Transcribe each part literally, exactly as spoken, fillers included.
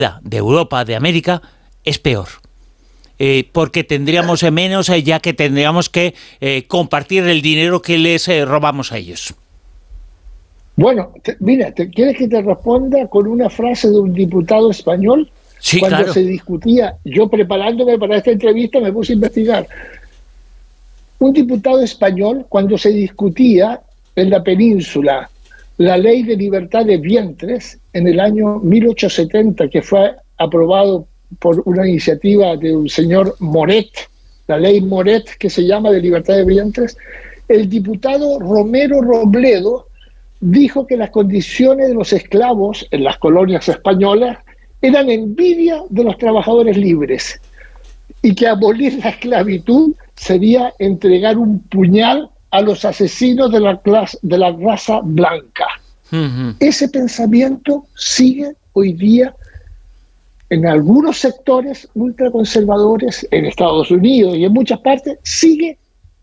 de Europa, de América, es peor. Eh, porque tendríamos menos, eh, ya que tendríamos que eh, compartir el dinero que les eh, robamos a ellos. Bueno, te, mira, te, ¿quieres que te responda con una frase de un diputado español? Sí, cuando claro. se discutía, yo preparándome para esta entrevista me puse a investigar. Un diputado español, cuando se discutía en la península la ley de libertad de vientres en el año mil ochocientos setenta, que fue aprobado por una iniciativa de un señor Moret, la ley Moret que se llama de libertad de vientres, el diputado Romero Robledo dijo que las condiciones de los esclavos en las colonias españolas eran envidia de los trabajadores libres y que abolir la esclavitud sería entregar un puñal a los asesinos de la, clase, de la raza blanca. Uh-huh. Ese pensamiento sigue hoy día en algunos sectores ultraconservadores en Estados Unidos y en muchas partes, sigue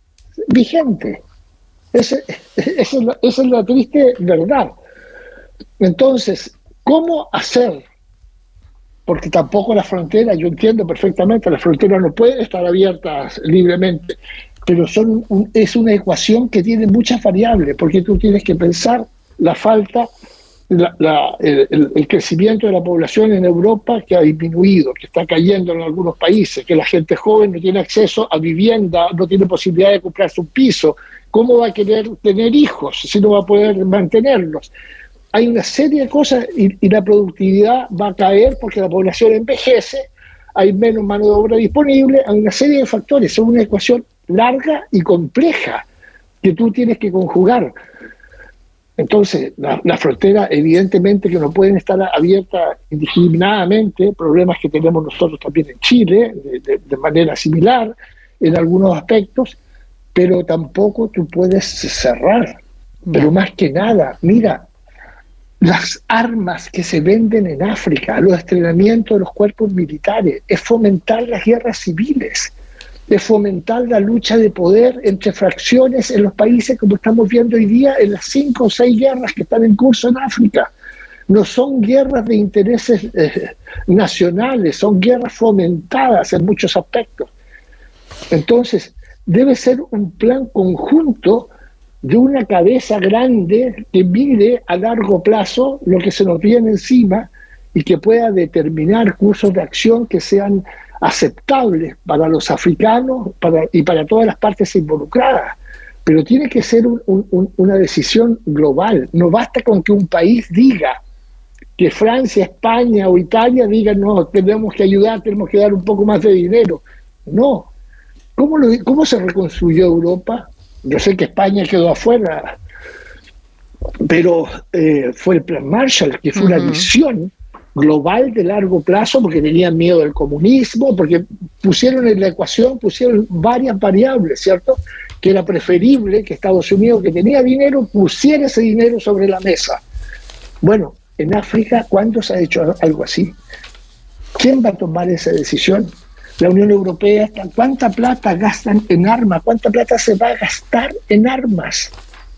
vigente. Ese, esa, es la, esa es la triste verdad. Entonces, ¿cómo hacer? Porque tampoco las fronteras, yo entiendo perfectamente, las fronteras no pueden estar abiertas libremente, pero son un, es una ecuación que tiene muchas variables, porque tú tienes que pensar la falta, la, la, el, el crecimiento de la población en Europa que ha disminuido, que está cayendo en algunos países, que la gente joven no tiene acceso a vivienda, no tiene posibilidad de comprarse un piso. ¿Cómo va a querer tener hijos si no va a poder mantenerlos? Hay una serie de cosas y, y la productividad va a caer porque la población envejece, hay menos mano de obra disponible, hay una serie de factores, es una ecuación larga y compleja que tú tienes que conjugar. Entonces, las la fronteras evidentemente que no pueden estar abiertas indiscriminadamente, problemas que tenemos nosotros también en Chile, de, de, de manera similar en algunos aspectos, pero tampoco tú puedes cerrar. Pero más que nada, mira, las armas que se venden en África, los entrenamientos de los cuerpos militares, es fomentar las guerras civiles, es fomentar la lucha de poder entre fracciones en los países como estamos viendo hoy día en las cinco o seis guerras que están en curso en África. No son guerras de intereses eh, nacionales, son guerras fomentadas en muchos aspectos. Entonces, debe ser un plan conjunto de una cabeza grande que mire a largo plazo lo que se nos viene encima y que pueda determinar cursos de acción que sean aceptables para los africanos para, y para todas las partes involucradas. Pero tiene que ser un, un, una decisión global. No basta con que un país diga, que Francia, España o Italia digan, no, tenemos que ayudar, tenemos que dar un poco más de dinero. No. ¿Cómo, lo, cómo se reconstruyó Europa? Yo sé que España quedó afuera, pero eh, fue el Plan Marshall, que fue uh-huh. una visión global de largo plazo, porque tenían miedo del comunismo, porque pusieron en la ecuación, pusieron varias variables, ¿cierto? Que era preferible que Estados Unidos, que tenía dinero, pusiera ese dinero sobre la mesa. Bueno, en África, ¿cuándo se ha hecho algo así? ¿Quién va a tomar esa decisión? La Unión Europea, ¿cuánta plata gastan en armas? ¿Cuánta plata se va a gastar en armas?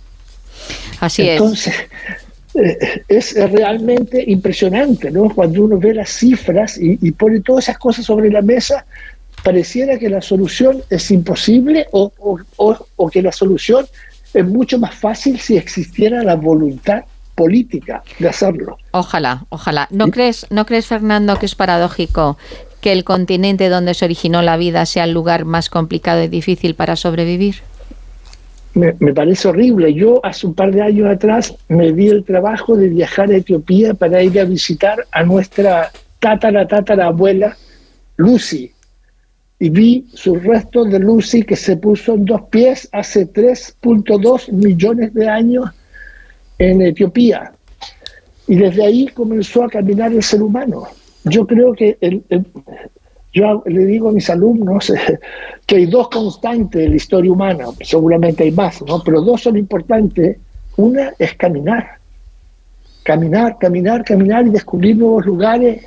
Así Entonces, es. Eh, es realmente impresionante, ¿no? Cuando uno ve las cifras y, y pone todas esas cosas sobre la mesa, pareciera que la solución es imposible o, o, o, o que la solución es mucho más fácil si existiera la voluntad política de hacerlo. Ojalá, ojalá. ¿No crees, no crees, Fernando, que es paradójico que el continente donde se originó la vida sea el lugar más complicado y difícil para sobrevivir? Me, me parece horrible. Yo hace un par de años atrás me di el trabajo de viajar a Etiopía para ir a visitar a nuestra tatara tatara abuela Lucy, y vi sus restos de Lucy que se puso en dos pies hace tres punto dos millones de años en Etiopía, y desde ahí comenzó a caminar el ser humano. Yo creo que el, el, yo le digo a mis alumnos eh, que hay dos constantes en la historia humana, seguramente hay más, ¿no? Pero dos son importantes. Una es caminar, caminar, caminar, caminar y descubrir nuevos lugares,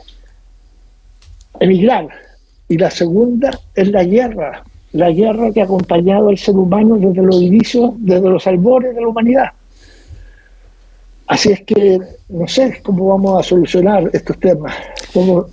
emigrar. Y la segunda es la guerra, la guerra que ha acompañado al ser humano desde los inicios, desde los albores de la humanidad. Así es que no sé cómo vamos a solucionar estos temas. ¿Cómo?